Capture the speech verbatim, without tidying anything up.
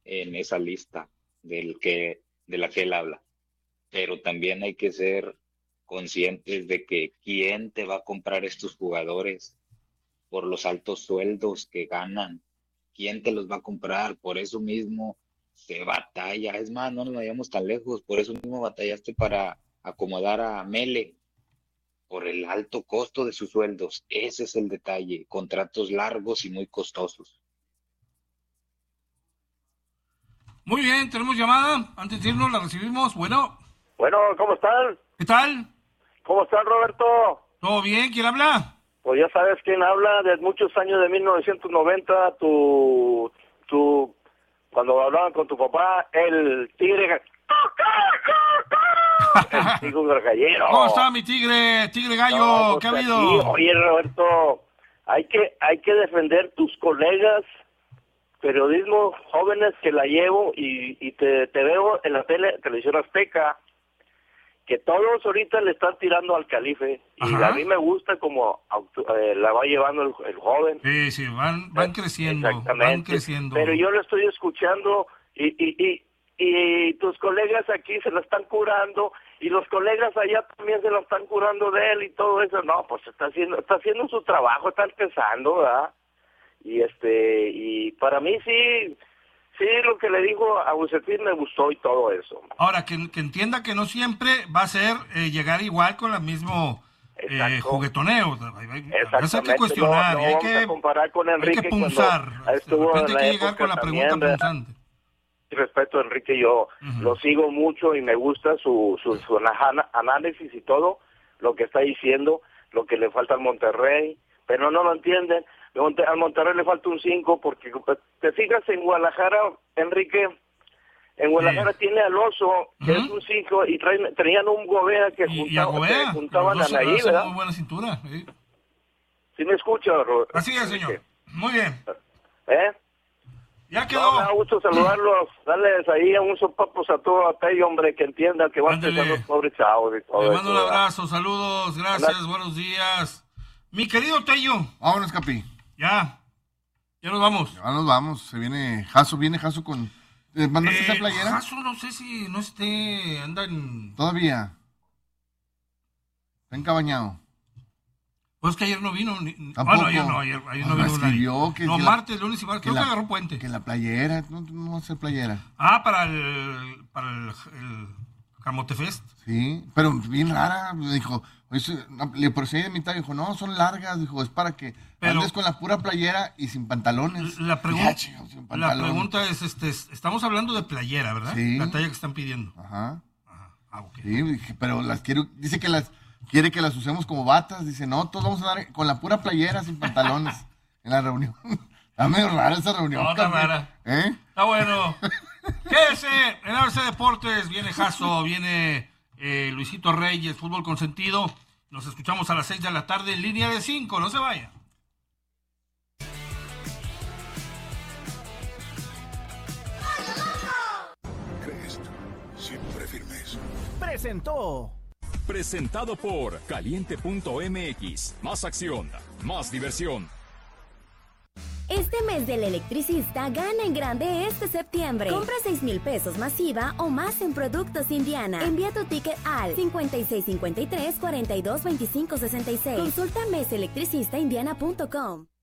en esa lista del que, de la que él habla. Pero también hay que ser conscientes de que quién te va a comprar estos jugadores por los altos sueldos que ganan, quién te los va a comprar. Por eso mismo se batalla, es más, no nos vayamos tan lejos, por eso mismo batallaste para acomodar a Mele, por el alto costo de sus sueldos. Ese es el detalle, contratos largos y muy costosos. Muy bien, tenemos llamada, antes de irnos la recibimos. Bueno. Bueno, ¿cómo están? ¿Qué tal? ¿Cómo están, Roberto? ¿Todo bien? ¿Quién habla? Pues ya sabes quién habla, de muchos años de mil novecientos noventa, tu, tu, cuando hablaban con tu papá, el tigre, el tigre gallero. ¿Cómo está mi tigre, tigre gallo? No, pues ¿Qué ha habido? Aquí, oye, Roberto, hay que, hay que defender tus colegas, periodismo jóvenes que la llevo y, y te, te veo en la tele, televisión Azteca, que todos ahorita le están tirando al Calife. Y Ajá. a mí me gusta como eh, la va llevando el, el joven. Sí, sí, van, van creciendo, Exactamente. van creciendo. Pero yo lo estoy escuchando y, y, y, y tus colegas aquí se la están curando y los colegas allá también se la están curando de él y todo eso. No, pues está haciendo, está haciendo su trabajo, está empezando, ¿verdad? Y este, y para mí sí... Sí, lo que le digo a Bucetich me gustó y todo eso. Ahora, que, que entienda que no siempre va a ser eh, llegar igual con el mismo eh, juguetoneo. Hay que cuestionar, no, no hay, vamos que, a comparar con Enrique, hay que punzar. De repente hay que llegar con la pregunta punzante. Respeto a Enrique, yo uh-huh. lo sigo mucho y me gusta su, su, su análisis y todo lo que está diciendo, lo que le falta al Monterrey, pero no lo entienden. Al Monterrey le falta un cinco porque te fijas en Guadalajara, Enrique, en Guadalajara sí. tiene al Oso, que uh-huh. es un cinco, y traen, traían un Gobea que, y, juntaba, y a Gobea, que juntaban a Naí, ¿verdad? Muy buena cintura. ¿Sí, ¿Sí me escucha, Robert? Así es, señor. Muy bien. ¿Eh? Ya quedó. No, me da gusto saludarlos. Darles ahí un sopapos a todo aquel hombre que entienda que van a empezar los pobres chavos y todo. Le eso, mando un abrazo, saludos, gracias, Hola. Buenos días. Mi querido Tello. Vámonos, Capi. Ya. Ya nos vamos. Ya nos vamos. Se viene Jaso, viene Jaso con... ¿Mandaste eh, esa playera? Jaso no sé si no esté... Anda en... Todavía. Está encabañado. Pues que ayer no vino. Ni... Tampoco. Bueno, ayer no, ayer, ayer no, no vino escribió que No, que martes, la, lunes y martes. Creo que, que la, agarró puente. Que la playera, no, no va a ser playera. Ah, para el... Para el... el Camote Fest. Sí, pero bien rara. Dijo... Le procedí de mitad, dijo, no, son largas, dijo, es para que pero, andes con la pura playera y sin pantalones. La, pregun- ya, chico, sin pantalones. La pregunta es, este, estamos hablando de playera, ¿verdad? Sí. La talla que están pidiendo. Ajá. Ajá. Ah, ok. Sí, pero las quiero, dice que las, quiere que las usemos como batas, dice, no, todos vamos a dar con la pura playera sin pantalones en la reunión. Está medio rara esa reunión. No, está rara. ¿Eh? Está bueno. Quédese en A B C Deportes, viene Jaso, viene... Eh, Luisito Reyes, Fútbol Consentido. Nos escuchamos a las seis de la tarde en línea de cinco. No se vaya. Crest, siempre firmes. Presentó. Presentado por Caliente punto M X. Más acción, más diversión. Este mes del electricista gana en grande este septiembre. Compra seis mil pesos masiva o más en Productos Indiana. Envía tu ticket al cincuenta y seis cincuenta y tres cuarenta y dos veinticinco sesenta y seis. Consulta mes electricista indiana punto com.